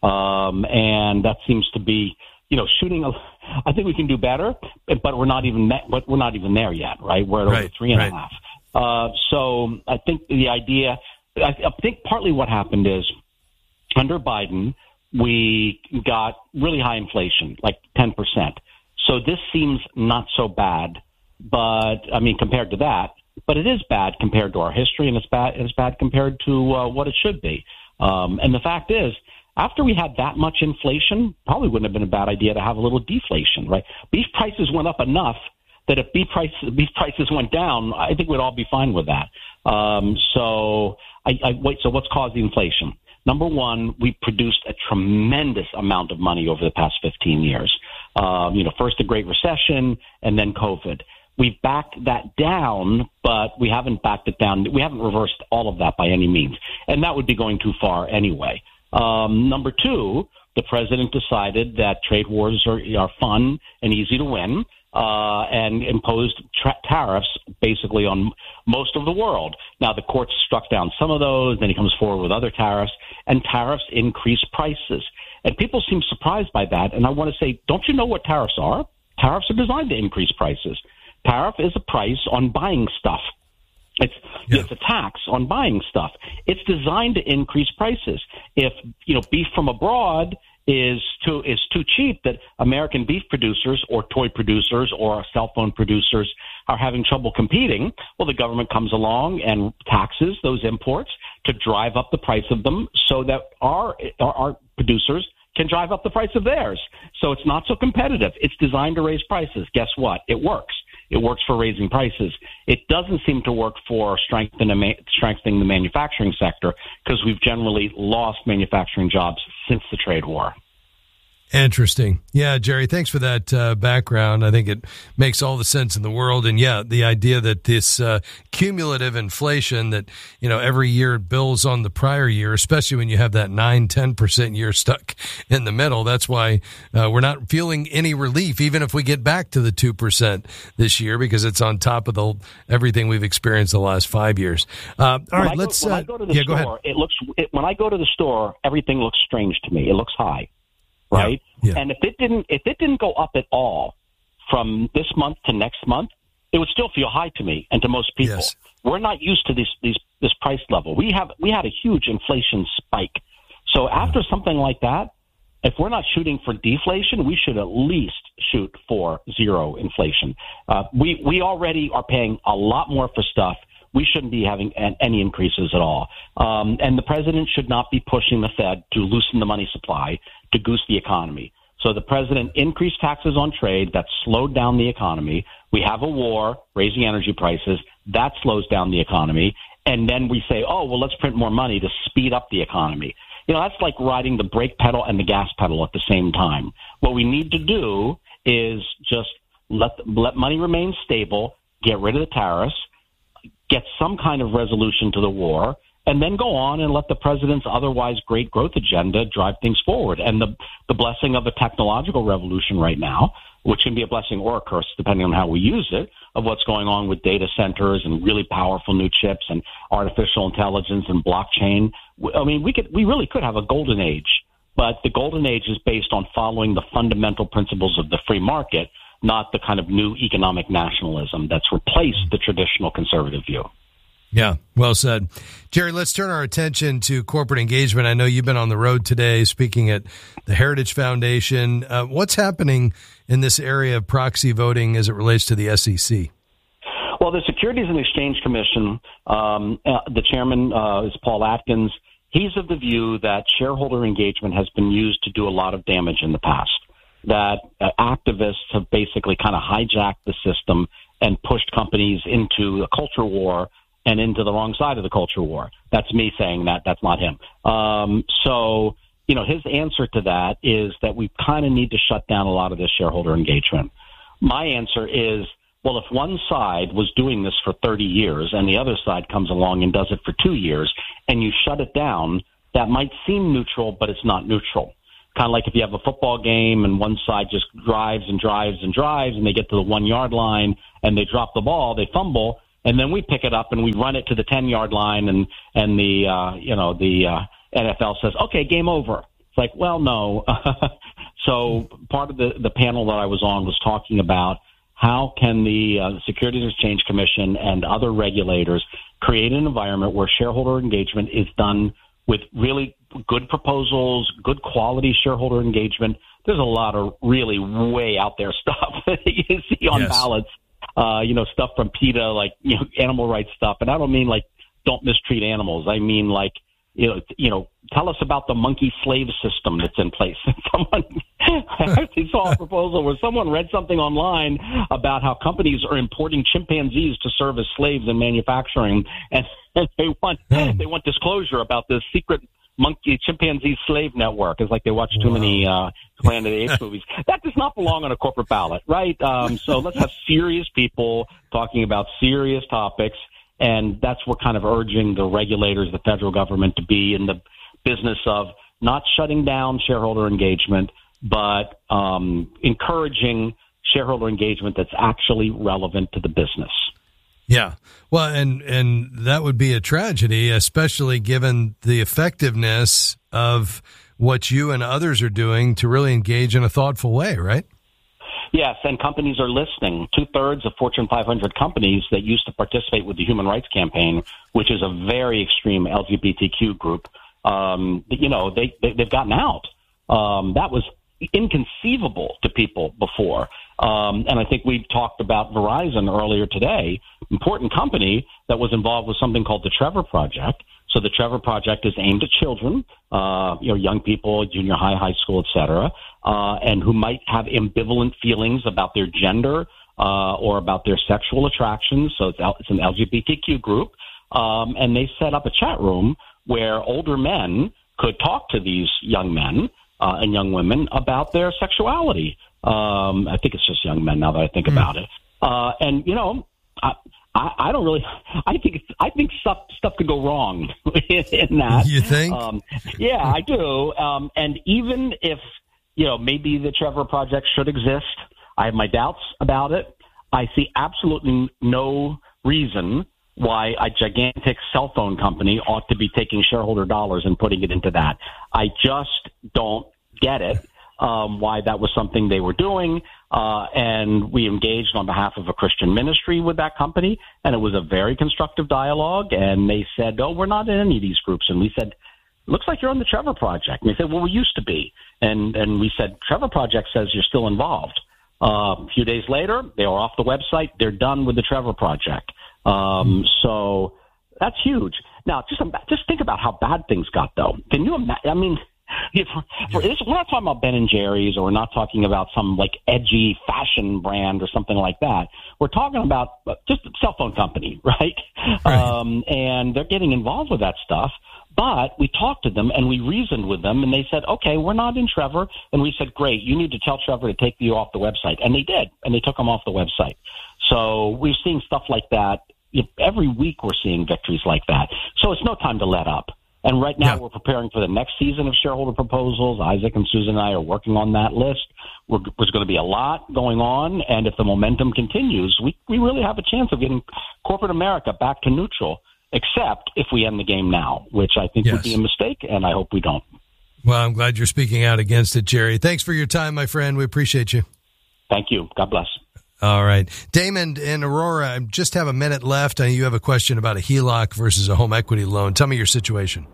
Um, and that seems to be, you know, shooting. A, I think we can do better, but we're not even, but we're not even there yet, right? We're at right, over three and right. a half. Uh, so I think the idea, I, I think partly what happened is under Biden, we got really high inflation, like ten percent. So this seems not so bad, but I mean, compared to that, but it is bad compared to our history, and it's bad, it's bad compared to uh, what it should be. Um, and the fact is, after we had that much inflation, probably wouldn't have been a bad idea to have a little deflation, right? Beef prices went up enough that if beef prices, beef prices went down, I think we'd all be fine with that. Um, so I, I wait. So what's caused the inflation? Number one, we produced a tremendous amount of money over the past fifteen years. Um, you know, first the Great Recession and then COVID. We've backed that down, but we haven't backed it down. We haven't reversed all of that by any means. And that would be going too far anyway. Um, number two, the president decided that trade wars are, are fun and easy to win, uh, and imposed tra- tariffs basically on most of the world. Now, the courts struck down some of those, then he comes forward with other tariffs, and tariffs increase prices. And people seem surprised by that, and I want to say, don't you know what tariffs are? Tariffs are designed to increase prices. Tariff is a price on buying stuff. It's yeah. it's a tax on buying stuff. It's designed to increase prices. If you know beef from abroad is too is too cheap, that American beef producers or toy producers or cell phone producers are having trouble competing, well, the government comes along and taxes those imports to drive up the price of them, so that our our, our producers can drive up the price of theirs. So it's not so competitive. It's designed to raise prices. Guess what? It works. It works for raising prices. It doesn't seem to work for strengthening, strengthening the manufacturing sector, because we've generally lost manufacturing jobs since the trade war. Interesting. Yeah, Jerry, thanks for that uh, background. I think it makes all the sense in the world. And yeah, the idea that this uh, cumulative inflation that, you know, every year builds on the prior year, especially when you have that nine, ten percent year stuck in the middle. That's why uh, we're not feeling any relief, even if we get back to the two percent this year, because it's on top of the everything we've experienced the last five years. Uh, all right, when let's. Go, when uh, I go to the yeah, store, go ahead. It looks, it, when I go to the store, everything looks strange to me. It looks high. Right. Yeah, yeah. And if it didn't, if it didn't go up at all from this month to next month, it would still feel high to me and to most people. Yes. We're not used to this, these, this price level. We have, we had a huge inflation spike. So after yeah. something like that, if we're not shooting for deflation, we should at least shoot for zero inflation. Uh, we, we already are paying a lot more for stuff. We shouldn't be having any increases at all. Um, and the president should not be pushing the Fed to loosen the money supply to goose the economy. So the president increased taxes on trade. That slowed down the economy. We have a war, raising energy prices. That slows down the economy. And then we say, oh, well, let's print more money to speed up the economy. You know, that's like riding the brake pedal and the gas pedal at the same time. What we need to do is just let, let money remain stable, get rid of the tariffs, get some kind of resolution to the war, and then go on and let the president's otherwise great growth agenda drive things forward. And the, the blessing of a technological revolution right now, which can be a blessing or a curse depending on how we use it, of what's going on with data centers and really powerful new chips and artificial intelligence and blockchain. I mean, we could, we really could have a golden age, but the golden age is based on following the fundamental principles of the free market, not the kind of new economic nationalism that's replaced the traditional conservative view. Yeah, well said. Jerry, let's turn our attention to corporate engagement. I know you've been on the road today speaking at the Heritage Foundation. Uh, what's happening in this area of proxy voting as it relates to the S E C? Well, the Securities and Exchange Commission, um, uh, the chairman uh, is Paul Atkins. he's of the view that shareholder engagement has been used to do a lot of damage in the past, that uh, activists have basically kind of hijacked the system and pushed companies into a culture war and into the wrong side of the culture war. That's me saying that. That's not him. Um, so, you know, his answer to that is that we kind of need to shut down a lot of this shareholder engagement. My answer is, well, if one side was doing this for thirty years and the other side comes along and does it for two years and you shut it down, that might seem neutral, but it's not neutral. Kind of like if you have a football game and one side just drives and drives and drives and they get to the one-yard line and they drop the ball, they fumble, and then we pick it up and we run it to the ten-yard line and, and the, uh, you know, the uh, N F L says, okay, game over. It's like, well, no. So part of the, the panel that I was on was talking about how can the uh, Securities and Exchange Commission and other regulators create an environment where shareholder engagement is done with really good proposals, good quality shareholder engagement. There's a lot of really way out there stuff that you see on yes. ballots, uh, you know, stuff from PETA, like, you know, animal rights stuff. And I don't mean like don't mistreat animals. I mean like, you know, you know, tell us about the monkey slave system that's in place. Someone I actually saw a proposal where someone read something online about how companies are importing chimpanzees to serve as slaves in manufacturing, and, and they want mm. they want disclosure about this secret monkey chimpanzee slave network. It's like they watch too wow. many uh, Planet of the Apes movies. That does not belong on a corporate ballot, right? Um, so let's have serious people talking about serious topics. And that's what kind of urging the regulators, the federal government, to be in the business of not shutting down shareholder engagement, but um, encouraging shareholder engagement that's actually relevant to the business. Yeah. Well, and, and that would be a tragedy, especially given the effectiveness of what you and others are doing to really engage in a thoughtful way, right? Yes, and companies are listening. Two-thirds of Fortune five hundred companies that used to participate with the Human Rights Campaign, which is a very extreme L G B T Q group, um, you know, they, they, they've gotten out. Um, that was inconceivable to people before. Um, and I think we talked about Verizon earlier today, important company that was involved with something called the Trevor Project. So the Trevor Project is aimed at children, uh, you know, young people, junior high, high school, et cetera, uh, and who might have ambivalent feelings about their gender uh, or about their sexual attractions. So it's, it's an L G B T Q group. Um, and they set up a chat room where older men could talk to these young men uh, and young women about their sexuality. Um, I think it's just young men now that I think mm. about it. Uh, and, you know, I, I, I don't really. I think it's, I think stuff stuff could go wrong in, in that. You think? Um, yeah, I do. Um, and even if you know maybe the Trevor Project should exist, I have my doubts about it. I see absolutely no reason why a gigantic cell phone company ought to be taking shareholder dollars and putting it into that. I just don't get it. Um, why that was something they were doing. Uh, and we engaged on behalf of a Christian ministry with that company, and it was a very constructive dialogue. And they said, oh, we're not in any of these groups. And we said, looks like you're on the Trevor Project. And they said, well, we used to be. And, and we said, Trevor Project says you're still involved. Uh, a few days later, they were off the website. They're done with the Trevor Project. Um, so that's huge. Now, just, just think about how bad things got, though. Can you imagine? I mean, If, for, this, we're not talking about Ben and Jerry's, or we're not talking about some like edgy fashion brand or something like that. We're talking about just a cell phone company, right? right. Um, and they're getting involved with that stuff. But we talked to them and we reasoned with them, and they said, okay, we're not in Trevor. And we said, great, you need to tell Trevor to take you off the website. And they did, and they took them off the website. So we're seeing stuff like that. Every week we're seeing victories like that. So it's no time to let up. And right now, yeah. we're preparing for the next season of shareholder proposals. Isaac and Susan and I are working on that list. We're, there's going to be a lot going on, and if the momentum continues, we, we really have a chance of getting corporate America back to neutral, except if we end the game now, which I think yes. would be a mistake, and I hope we don't. Well, I'm glad you're speaking out against it, Jerry. Thanks for your time, my friend. We appreciate you. Thank you. God bless. All right. Damon in Aurora, I just have a minute left. I know you have a question about a H E L O C versus a home equity loan. Tell me your situation.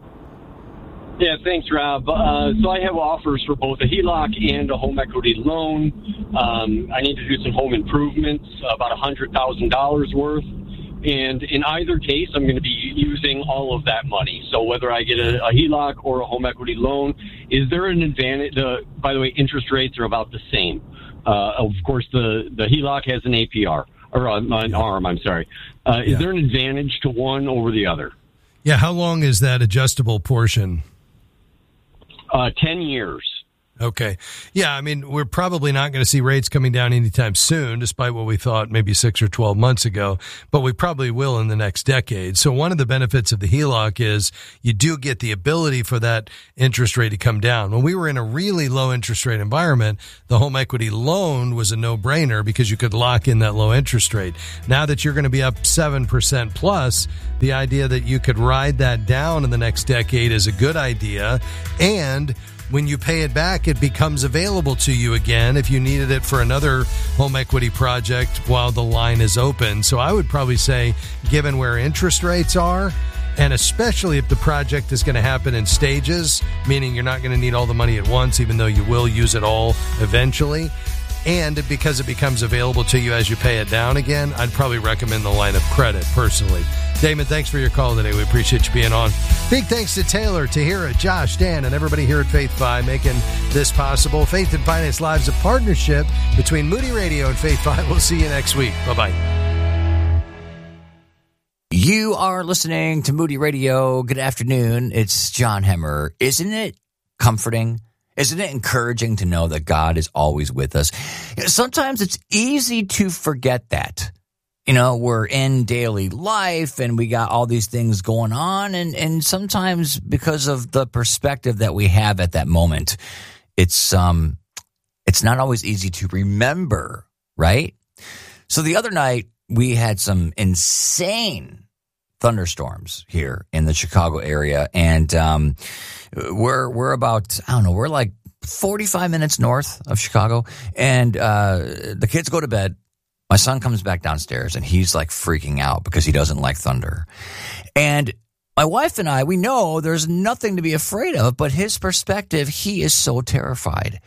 Yeah, thanks, Rob. Uh, so I have offers for both a H E L O C and a home equity loan. Um, I need to do some home improvements, about one hundred thousand dollars worth. And in either case, I'm going to be using all of that money. So whether I get a, a H E L O C or a home equity loan, is there an advantage? Uh, by the way, interest rates are about the same. Uh, of course, the, the H E L O C has an A P R, or an ARM, I'm sorry. Uh, is Yeah. there an advantage to one over the other? Yeah, how long is that adjustable portion? Uh, ten years. Okay. Yeah, I mean, we're probably not going to see rates coming down anytime soon, despite what we thought maybe six or twelve months ago, but we probably will in the next decade. So one of the benefits of the H E L O C is you do get the ability for that interest rate to come down. When we were in a really low interest rate environment, the home equity loan was a no-brainer because you could lock in that low interest rate. Now that you're going to be up seven percent plus, the idea that you could ride that down in the next decade is a good idea. And when you pay it back, it becomes available to you again if you needed it for another home equity project while the line is open. So I would probably say, given where interest rates are, and especially if the project is going to happen in stages, meaning you're not going to need all the money at once, even though you will use it all eventually, and because it becomes available to you as you pay it down again, I'd probably recommend the line of credit personally. Damon, thanks for your call today. We appreciate you being on. Big thanks to Taylor, Tahira, Josh, Dan, and everybody here at Faith Fi making this possible. Faith and Finance Live is a partnership between Moody Radio and Faith Fi. We'll see you next week. Bye-bye. You are listening to Moody Radio. Good afternoon. It's John Hemmer. Isn't it comforting? Isn't it encouraging to know that God is always with us? You know, sometimes it's easy to forget that. You know, we're in daily life and we got all these things going on. And, and sometimes because of the perspective that we have at that moment, it's, um, it's not always easy to remember, right? So the other night we had some insane thunderstorms here in the Chicago area. And, um, we're, we're about, I don't know, we're like forty-five minutes north of Chicago. And, uh, the kids go to bed. My son comes back downstairs and he's like freaking out because he doesn't like thunder. And my wife and I, we know there's nothing to be afraid of, but his perspective, he is so terrified.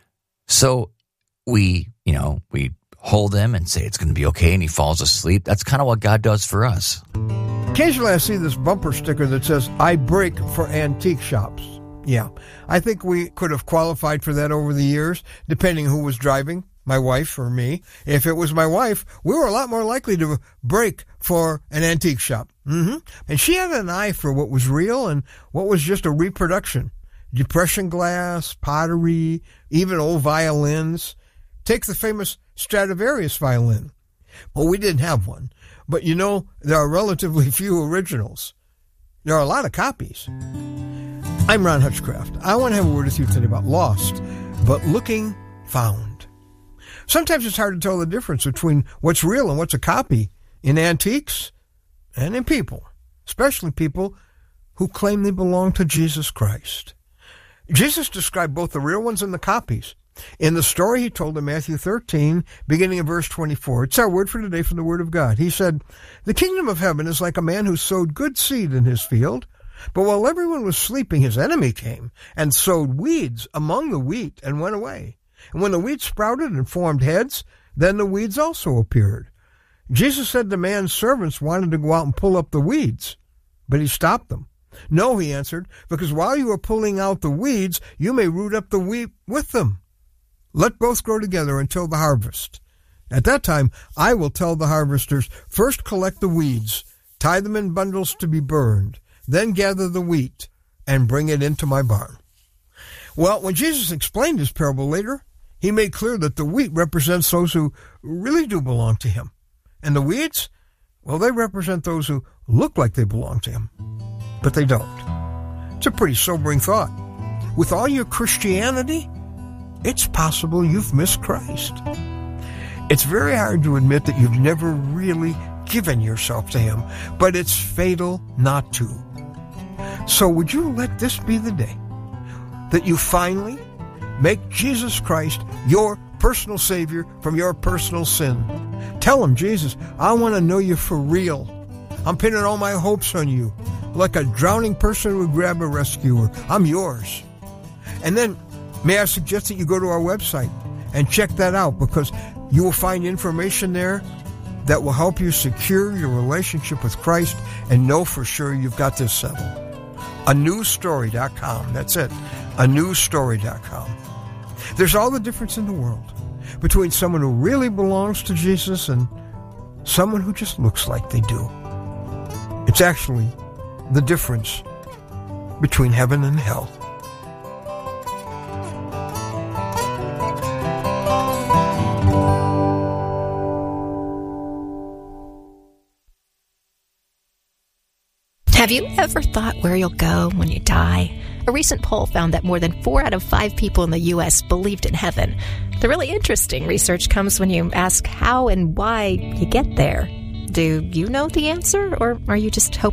So we, you know, we hold him and say it's going to be okay, and he falls asleep. That's kind of what God does for us. Occasionally I see this bumper sticker that says, I break for antique shops. Yeah, I think we could have qualified for that over the years, depending who was driving, my wife or me. If it was my wife, we were a lot more likely to break for an antique shop. Mm-hmm. And she had an eye for what was real and what was just a reproduction. Depression glass, pottery, even old violins. Take the famous Stradivarius violin. Well, we didn't have one. But you know, there are relatively few originals. There are a lot of copies. I'm Ron Hutchcraft. I want to have a word with you today about lost, but looking found. Sometimes it's hard to tell the difference between what's real and what's a copy in antiques and in people, especially people who claim they belong to Jesus Christ. Jesus described both the real ones and the copies in the story he told in Matthew thirteen, beginning in verse twenty-four. It's our word for today from the Word of God. He said, the kingdom of heaven is like a man who sowed good seed in his field, but while everyone was sleeping, his enemy came and sowed weeds among the wheat and went away. And when the wheat sprouted and formed heads, then the weeds also appeared. Jesus said the man's servants wanted to go out and pull up the weeds, but he stopped them. No, he answered, because while you are pulling out the weeds, you may root up the wheat with them. Let both grow together until the harvest. At that time, I will tell the harvesters, first collect the weeds, tie them in bundles to be burned, then gather the wheat and bring it into my barn. Well, when Jesus explained his parable later, he made clear that the wheat represents those who really do belong to him. And the weeds, well, they represent those who look like they belong to him, but they don't. It's a pretty sobering thought. With all your Christianity, it's possible you've missed Christ. It's very hard to admit that you've never really given yourself to him, but it's fatal not to. So would you let this be the day that you finally make Jesus Christ your personal Savior from your personal sin? Tell him, Jesus, I want to know you for real. I'm pinning all my hopes on you. Like a drowning person would grab a rescuer. I'm yours. And then, may I suggest that you go to our website and check that out, because you will find information there that will help you secure your relationship with Christ and know for sure you've got this settled. a new story dot com. That's it. a new story dot com. There's all the difference in the world between someone who really belongs to Jesus and someone who just looks like they do. It's actually the difference between heaven and hell. Have you ever thought where you'll go when you die? A recent poll found that more than four out of five people in the U S believed in heaven. The really interesting research comes when you ask how and why you get there. Do you know the answer, or are you just hoping